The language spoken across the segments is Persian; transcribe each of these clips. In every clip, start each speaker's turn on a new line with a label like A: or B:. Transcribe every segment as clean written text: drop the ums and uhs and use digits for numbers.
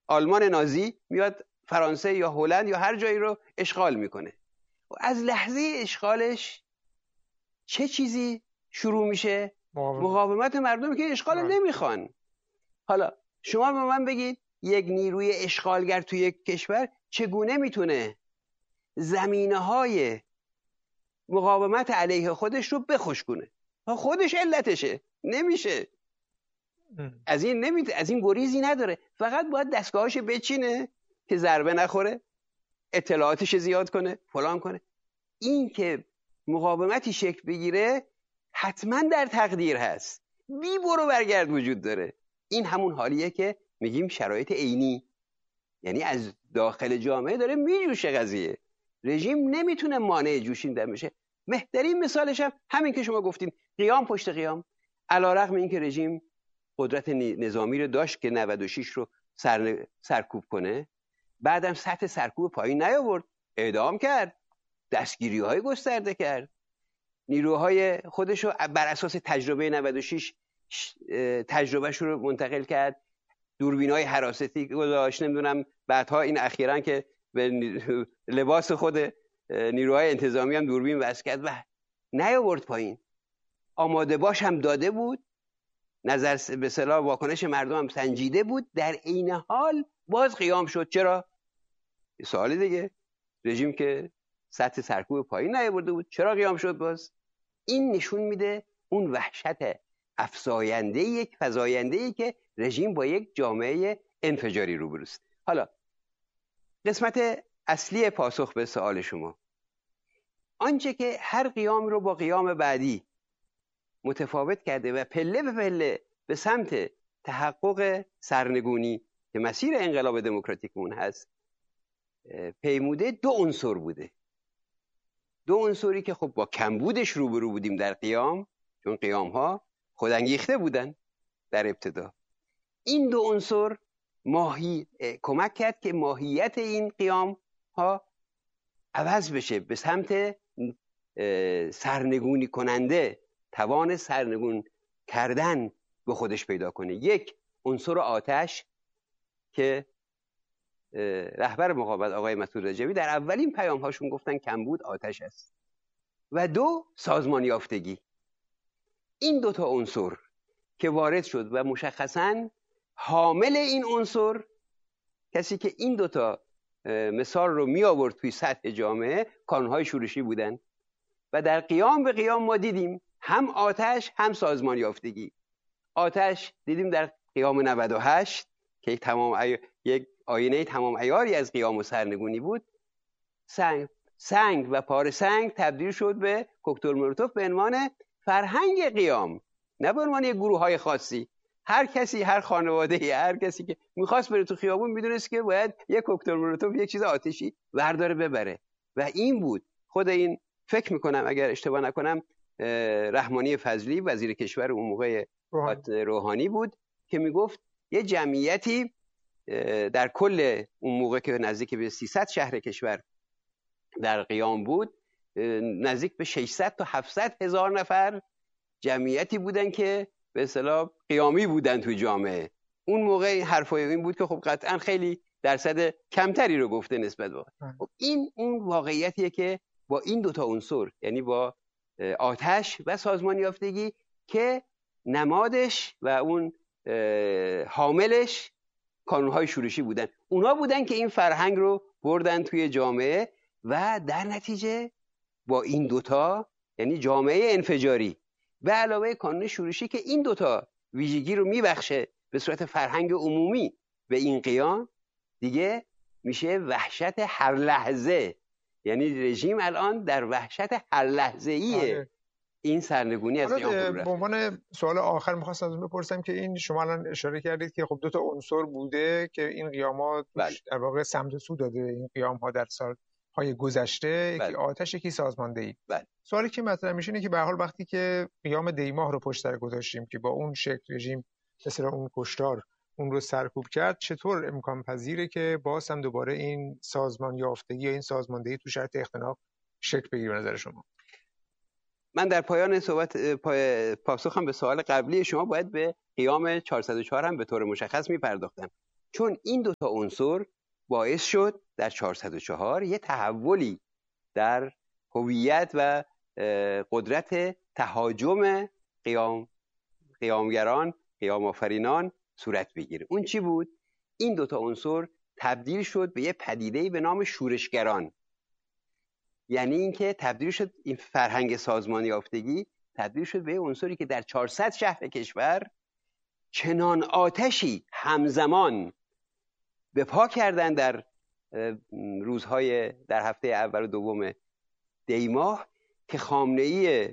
A: آلمان نازی میاد فرانسه یا هلند یا هر جایی رو اشغال میکنه. از لحظه اشغالش چه چیزی شروع میشه؟ مقاومت مردمی که اشغال نمیخوان. حالا شما به من بگید یک نیروی اشغالگر توی یک کشور چگونه میتونه زمینه‌های مقاومت علیه خودش رو بخشکونه؟ خودش علتشه، نمیشه. از این گریزی نداره، فقط باید دستگاهاش بچینه که ضربه نخوره، اطلاعاتش زیاد کنه، فلان کنه. این که مقاومتی شکل بگیره حتما در تقدیر هست، بی برو برگرد وجود داره. این همون حالیه که میگیم شرایط عینی، یعنی از داخل جامعه داره میجوشه قضیه. رژیم نمیتونه مانع جوشیدن بشه. بهترین مثالش هم همین که شما گفتین، قیام پشت قیام. علیرغم اینکه رژیم قدرت نظامی رو داشت که 96 رو سرکوب کنه، بعدم سطح سرکوب پایین نیاورد، اعدام کرد، دستگیری‌های گسترده کرد، نیروهای خودش رو بر اساس تجربه 96 تجربهش رو منتقل کرد، دوربین‌های حراستی گذاشت، نمیدونم بعدها این اخیراً که به لباس خود نیروهای انتظامی هم دوربین وصل کرد و نیاورد پایین. آماده باش هم داده بود، نظر به اصطلاح واکنش مردم هم سنجیده بود، در عین حال باز قیام شد. چرا؟ سوال دیگه، رژیم که سطح سرکوب پایین نیاورده بود چرا قیام شد باز؟ این نشون میده اون وحشت افزاینده، یک فزاینده‌ای که رژیم با یک جامعه انفجاری روبروست. حالا قسمت اصلی پاسخ به سوال شما، آنچه که هر قیام رو با قیام بعدی متفاوت کرده و پله به پله به سمت تحقق سرنگونی که مسیر انقلاب دموکراتیکمون هست پیموده، دو عنصر بوده. دو عنصری که خب با کمبودش روبرو بودیم در قیام، چون قیام ها خودانگیخته بودن در ابتدا. این دو عنصر کمک کرد که ماهیت این قیام ها عوض بشه، به سمت سرنگونی کننده، توان سرنگون کردن به خودش پیدا کنه. یک عنصر آتش که رهبر مقاومت آقای مسعود رجبی در اولین پیام هاشون گفتن کمبود آتش است، و دو سازمان یافتگی. این دوتا عنصر که وارد شد و مشخصاً حامل این عنصر، کسی که این دوتا مثال رو می آورد توی سطح جامعه، کانونهای شورشی بودن. و در قیام به قیام ما دیدیم هم آتش هم سازمان یافتگی. آتش دیدیم در قیام 98 که یک آینه تمام عیاری از قیام و سرنگونی بود. سنگ و پاره سنگ تبدیل شد به کوکتل مولوتوف به عنوان فرهنگ قیام، نه به عنوان یک گروه‌های خاصی. هر کسی، هر خانواده‌ای، هر کسی که می‌خواست بره تو خیابون میدونست که باید یک کوکتل مولوتوف، یک چیز آتشی برداره ببره. و این بود خود این، فکر میکنم اگر اشتباه نکنم رحمانی فضلی وزیر کشور اون موقع روحانی بود که میگفت یه جمعیتی در کل اون موقع که نزدیک به 300 شهر کشور در قیام بود، نزدیک به 600 تا 700 هزار نفر جمعیتی بودن که به اصطلاح قیامی بودن تو جامعه. اون موقع حرفای این بود که خب قطعا خیلی درصد کمتری رو گفته نسبت به خب این اون واقعیتیه که با این دوتا عنصر، یعنی با آتش و سازمان یافتگی که نمادش و اون حاملش کانونهای شورشی بودن، اونا بودن که این فرهنگ رو بردن توی جامعه و در نتیجه با این دوتا، یعنی جامعه انفجاری به علاوه کانون شورشی که این دوتا ویژگی رو میبخشه به صورت فرهنگ عمومی به این قیام، دیگه میشه وحشت هر لحظه. یعنی رژیم الان در وحشت هر لحظه‌ایه این سرنگونی از قیام فرو رفت.
B: به عنوان سوال آخر می‌خواستم ازتون بپرسم که این شما الان اشاره کردید که خب دو تا عنصر بوده که این قیامات در واقع سمت سو داده این قیام‌ها در سال‌های گذشته، یکی آتش یکی سازماندهی. سوالی که مطرح میشه اینه که به هر حال وقتی که قیام دیماه رو پشت سر گذاشتیم که با اون شکل رژیم مثلا اون کشتار اون رو سرکوب کرد، چطور امکان پذیره که باز هم دوباره این سازمان یافتگی یا این سازماندهی تو شرط اختناق شکل بگیره به نظر شما؟
A: من در پایان صحبت پاسخم به سوال قبلی شما باید به قیام 404 هم به طور مشخص میپرداختم، چون این دوتا عنصر باعث شد در 404 یه تحولی در هویت و قدرت تهاجم قیامگران، قیام آفرینان صورت بگیره. اون چی بود؟ این دوتا عنصر تبدیل شد به یه پدیده‌ای به نام شورشگران. یعنی اینکه تبدیل شد، این فرهنگ سازمان یافتگی تبدیل شد به یه عنصری که در 400 شهر کشور چنان آتشی همزمان به پا کردن در روزهای در هفته اول و دوم دی ماه که خامنه‌ای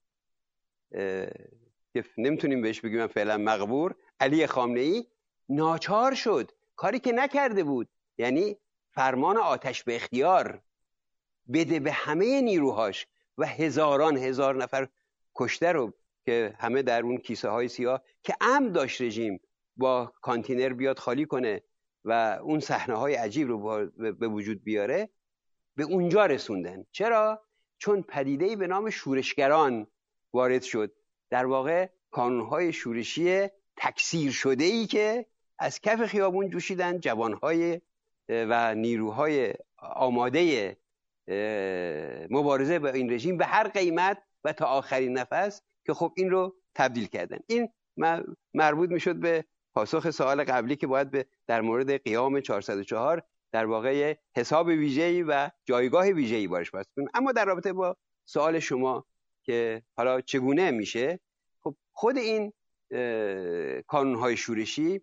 A: که نمیتونیم بهش بگیم فعلا مقبور، علی خامنه‌ای ناچار شد کاری که نکرده بود، یعنی فرمان آتش به اختیار بده به همه نیروهاش و هزاران هزار نفر کشته رو که همه در اون کیسه های سیاه که عمد داشت رژیم با کانتینر بیاد خالی کنه و اون صحنه های عجیب رو به وجود بیاره، به اونجا رسوندن. چرا؟ چون پدیده‌ای به نام شورشگران وارد شد، در واقع کانونهای شورشی تکثیر شده‌ای که از کف خیابون جوشیدن جوانهای و نیروهای آماده مبارزه با این رژیم به هر قیمت و تا آخرین نفس، که خب این رو تبدیل کردن. این مربوط میشد به پاسخ سوال قبلی که باید در مورد قیام 404 در واقع حساب ویژه‌ای و جایگاه ویژه‌ای باش بس کنیم. اما در رابطه با سوال شما که حالا چگونه میشه، خب خود این کانونهای شورشی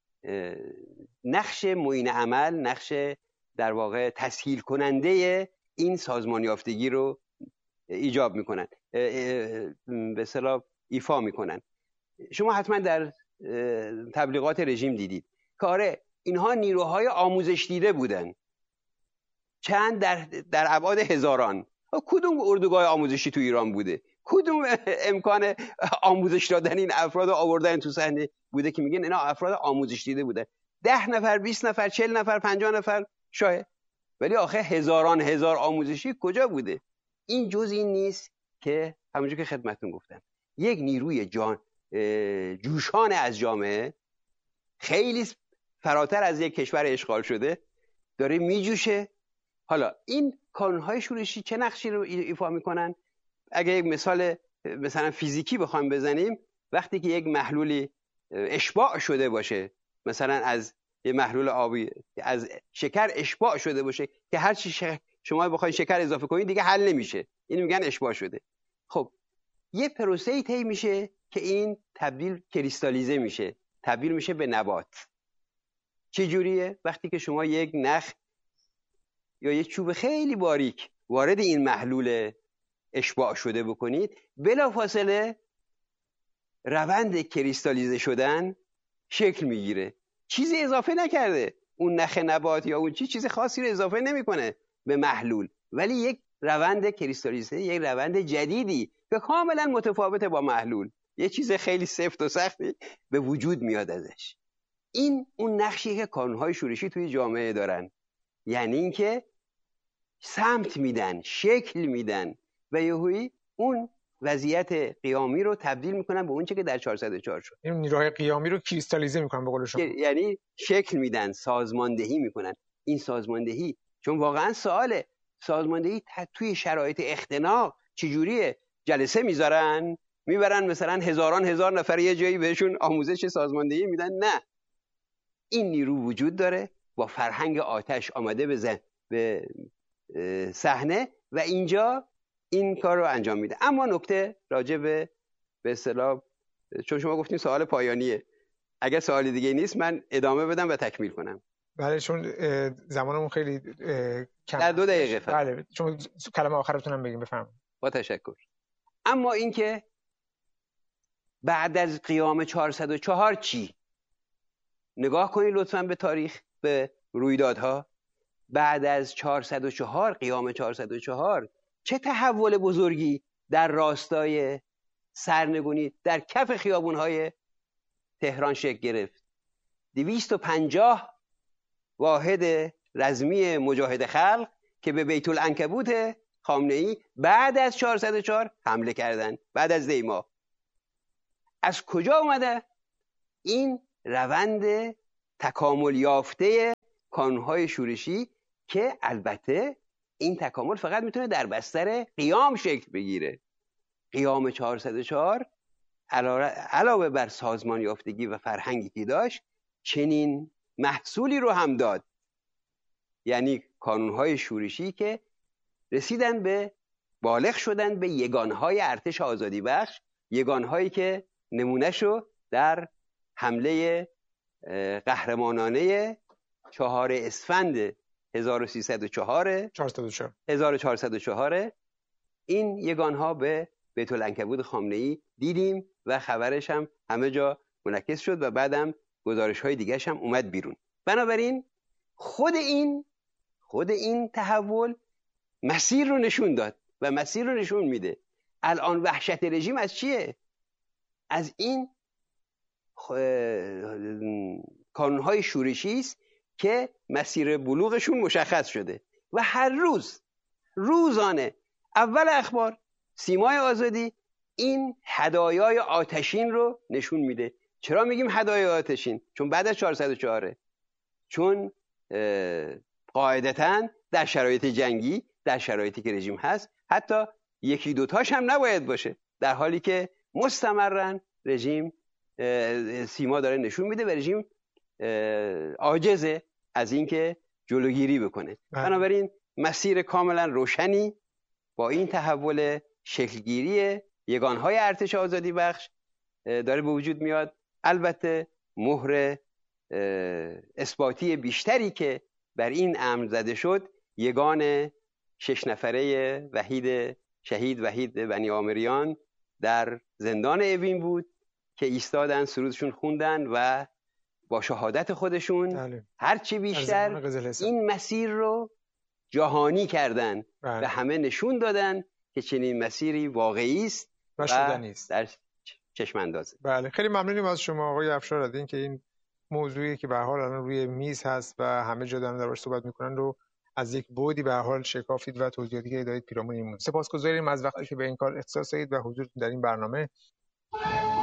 A: نقش معین عمل، نقش در واقع تسهیل کننده این سازمان یافتگی رو ایجاب میکنن، به اصطلاح ایفا میکنن. شما حتما در تبلیغات رژیم دیدید که آره اینها نیروهای آموزش دیده بودن، چند در ابعاد هزاران. کدوم اردوگاه آموزشی تو ایران بوده؟ کدوم امکان آموزش دادن این افراد آوردن تو صحنه بوده که میگن اینا افراد آموزش دیده بودن؟ 10 نفر، 20 نفر، 40 نفر، 50 نفر شاید، ولی آخه هزاران هزار آموزشی کجا بوده؟ این جز این نیست که همونجور که خدمتتون گفتم یک نیروی جوشان از جامعه، خیلی فراتر از یک کشور اشغال شده، داره میجوشه. حالا این کانونهای شورشی چه نقشی رو ایفا میکنن؟ اگه یک مثال مثلا فیزیکی بخوایم بزنیم، وقتی که یک محلولی اشباع شده باشه، مثلا از یه محلول آبی از شکر اشباع شده باشه که هر چی شما بخواید شکر اضافه کنید دیگه حل نمیشه، اینو میگن اشباع شده. خب یه پروسه‌ای طی میشه که این تبدیل کریستالیزه میشه، تبدیل میشه به نبات. چه جوریه؟ وقتی که شما یک نخ یا یک چوب خیلی باریک وارد این محلول اشباع شده بکنید، بلافاصله روند کریستالیزه شدن شکل میگیره. چیزی اضافه نکرده، اون نخ نبات یا اون چیز خاصی رو اضافه نمیکنه به محلول، ولی یک روند کریستالیزه، یک روند جدیدی که کاملا متفاوته با محلول، یه چیز خیلی سفت و سختی به وجود میاد ازش. این اون نقشی که کانونهای شورشی توی جامعه دارن، یعنی اینکه سمت میدن، شکل میدن و یهویی اون وضعیت قیامی رو تبدیل میکنن به اون چه که در 404 شد.
B: این نیروهای قیامی رو کریستالیزه میکنن به قول شما،
A: یعنی شکل میدن، سازماندهی میکنن. این سازماندهی، چون واقعا سواله، سازماندهی توی شرایط اختناق چجوریه؟ جلسه میذارن، میبرن مثلا هزاران هزار نفر یه جایی بهشون آموزش سازماندهی میدن؟ نه، این نیرو وجود داره، با فرهنگ آتش آمده به صحنه و اینجا این کار رو انجام میده. اما نکته راجع به اصطلاح، چون شما گفتین سوال پایانیه، اگر سوالی دیگه نیست من ادامه بدم و تکمیل کنم.
B: بله، چون زمانمون خیلی کم،
A: در 2 دقیقه فقط.
B: بله، چون کلمه آخرتون هم بگیم. بفرمایید.
A: با تشکر. اما اینکه بعد از قیام 404 چی؟ نگاه کنید لطفاً به تاریخ، به رویدادها. بعد از 404 قیام 404 چه تحول بزرگی در راستای سرنگونی در کف خیابون‌های تهران شکل گرفت. 250 واحد رزمی مجاهد خلق که به بیت العنکبوت خامنه‌ای بعد از 404 حمله کردند، بعد از دی ماه. از کجا اومده؟ این روند تکامل یافته کانونهای شورشی که البته این تکامل فقط میتونه در بستر قیام شکل بگیره. قیام 404 علاوه بر سازمان یافتگی و فرهنگی که داشت چنین محصولی رو هم داد، یعنی کانونهای شورشی که رسیدن به بالغ شدن به یگانهای ارتش آزادی بخش، یگانهایی که نمونهشو در حمله قهرمانانه 4 اسفند 1404 این یگانها به بیت العنکبوت خامنه‌ای دیدیم و خبرش هم همه جا منعکس شد و بعدم گزارش‌های دیگه‌ش هم اومد بیرون. بنابراین خود این تحول مسیر رو نشون داد و مسیر رو نشون میده. الان وحشت رژیم از چیه؟ از این کانونهای شورشی است که مسیر بلوغشون مشخص شده و هر روز روزانه اول اخبار سیمای آزادی این هدایای آتشین رو نشون میده. چرا میگیم هدایای آتشین؟ چون بعد از 404 چون قاعدتاً در شرایط جنگی، در شرایطی که رژیم هست، حتی یکی دوتاش هم نباید باشه، در حالی که مستمرن رژیم سیما داره نشون میده و رژیم عاجزه از اینکه جلوگیری بکنه. بنابراین مسیر کاملا روشنی با این تحول شکلگیری یگانهای ارتش آزادی بخش داره به وجود میاد. البته مهر اثباتی بیشتری که بر این امر زده شد یگان 6 نفره شهید وحید بنی آمریان در زندان اوین بود که ایستادن، سرودشون خوندن و با شهادت خودشون هرچی بیشتر این مسیر رو جهانی کردن و همه نشون دادن که چنین مسیری واقعی است و شدنی است، در چشم اندازه.
B: بله، خیلی ممنونیم از شما آقای افشار از این که این موضوعی که به هر حال الان روی میز هست و همه جا دارن دربارش صحبت میکنن رو از یک بعدی به هر حال شکافید و توضیحاتی که دادید پیرامون این موضوع. سپاسگزاریم از وقتی که به این کار اختصاص دادید و حضورتون در این برنامه.